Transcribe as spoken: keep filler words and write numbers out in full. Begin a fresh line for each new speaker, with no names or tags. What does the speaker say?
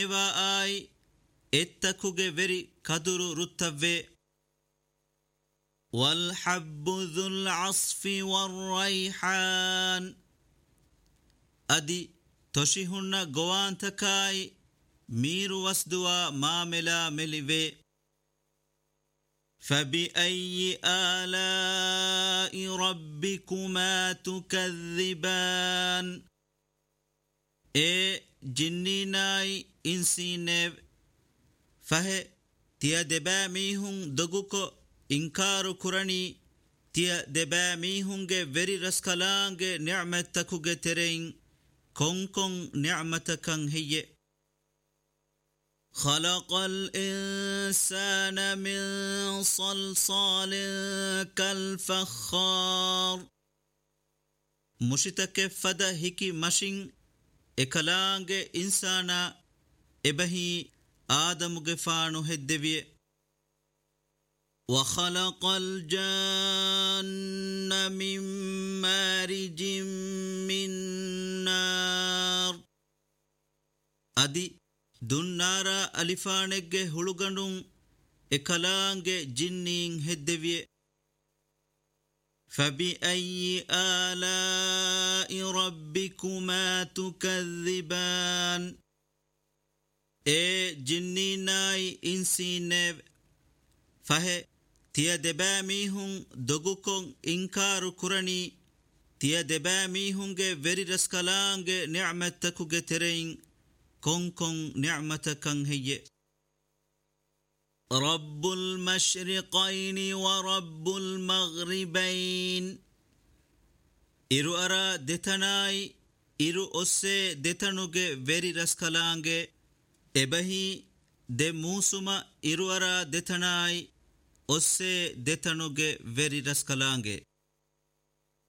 eva ay ettakuge veri kaduru ruttavve wal habbu dhul asfi war rayhan adi toshihunna gowantakai miru wasduwa maamela melive فبأي آلاء ربكما تكذبان اي جنيناي انسينيف فه تيا دباميهم دغوكو انكار كراني تيا دباميهم جه وري رسكلانج نعمتكو جه ترين كون كون نعمتكن هي خلق الإنسان من صلصال كالفخار مشتك فدا هكي مشين اكلانگ انسانا ابهي آدم غفانو هدوية وخلق الجان من مارج من نار ادي دنارا ألفانك هلوغنون اكلانگ جنين هدوية فبأي آلاء ربكما تكذبان اي جنيناي انسينيف فه تيا دباميهم دغوكون انكار كراني تيا دباميهم جه وري رسكلانگ نعمتكو جه ترين كون كون نعمتكن هي رب المشرقين ورب المغربين إرو أرى دتناي إرو أسي دتنوغ وري رسكلانغ إبهي دي موسما إرو أرى دتناي أسي دتنوغ وري رسكلانغ